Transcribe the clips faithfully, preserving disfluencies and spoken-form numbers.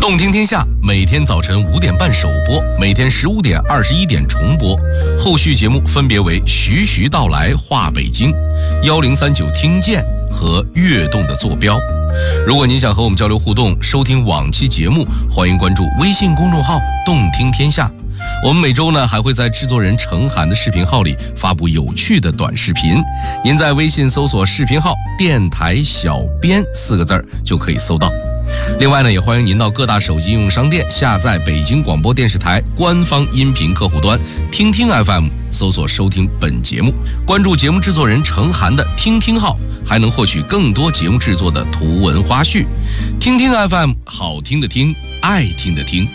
动听天下每天早晨五点半首播，每天十五点、二十一点重播。后续节目分别为徐徐道来话北京、幺零三九听见和跃动的坐标。如果您想和我们交流互动，收听往期节目，欢迎关注微信公众号动听天下。我们每周呢还会在制作人程涵的视频号里发布有趣的短视频，您在微信搜索视频号电台小编四个字儿就可以搜到。另外呢，也欢迎您到各大手机应用商店下载北京广播电视台官方音频客户端听听 F M， 搜索收听本节目，关注节目制作人程涵的听听号，还能获取更多节目制作的图文花絮。听听 F M， 好听的听，爱听的听。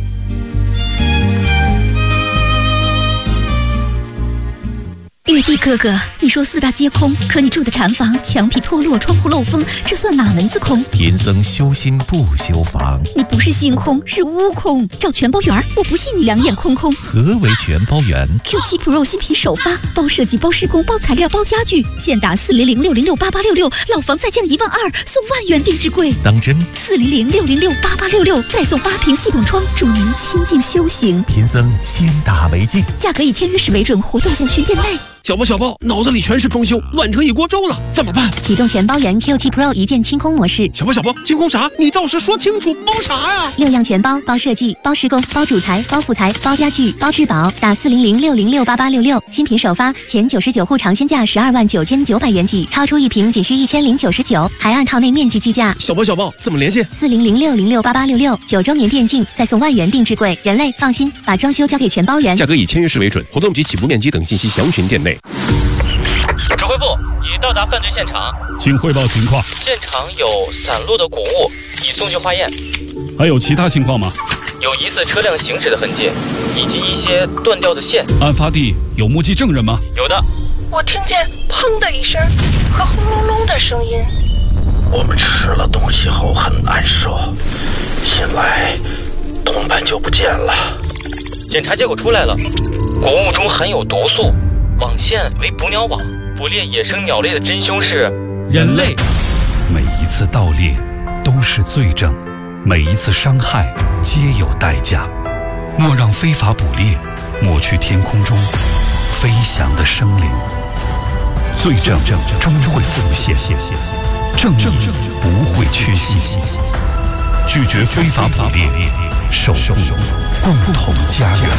玉帝哥哥，你说四大皆空，可你住的禅房墙皮脱落，窗户漏风，这算哪门子空？ 贫僧修心不修房。 你不是心空，是悟空。找全包圆，我不信你两眼空空。 何为全包圆 ？Q 七 Pro 新品首发，包设计、包施工、包材料、包家具，现打四零零六零六八八六六，老房再降一万二，送万元定制柜。 当真？ 四零零六零六八八六六，再送八屏系统窗，助您清静修行。 贫僧先打为敬， 价格以签约时为准，活动限需店内。 小包小包，脑子里全是装修，乱成一锅粥了，怎么办？ 启动全包圆 Q 七 Pro 一键清空模式。 小包小包，清空啥？你倒是说清楚，包啥呀？ 六样全包，包设计、包施工、包主材、包副材、包家具、包质保。打四零零六零六八八六六，新品首发，前九十九户尝鲜价十二万九千九百元起，超出一瓶仅需一千零九十九，还按套内面积计价。 小包小包，怎么联系？ 四零零六零六八八六六，九周年电竞，再送万元定制柜。人类放心，把装修交给全包圆。 价格以签约时为准，活动及起步面积等信息详询店内。 指挥部已到达犯罪现场， 请汇报情况。 现场有散落的谷物，已送去化验。 还有其他情况吗？ 有疑似车辆行驶的痕迹，以及一些断掉的线。 案发地有目击证人吗？ 有的。 我听见砰的一声和轰隆隆的声音。 我们吃了东西后很难受，醒来同伴就不见了。 检查结果出来了，谷物中含有毒素，网线为捕鸟网，捕猎野生鸟类的真凶是人类。每一次盗猎都是罪证，每一次伤害皆有代价。莫让非法捕猎抹去天空中飞翔的生灵。罪证终会浮现，正义不会缺席。拒绝非法捕猎，守护共同家园。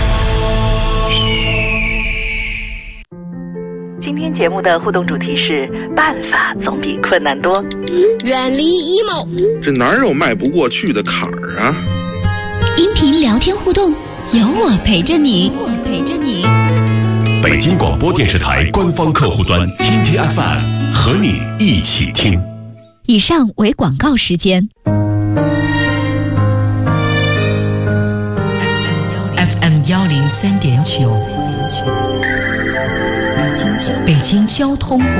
今天节目的互动主题是办法总比困难多， 远离 emo。 这哪有迈不过去的坎儿啊？ 音频聊天互动，有我陪着你，我陪着你。 北京广播电视台官方客户端 T T F M 和你一起听。 以上为广告时间。 F M 幺零三点九，北京交通广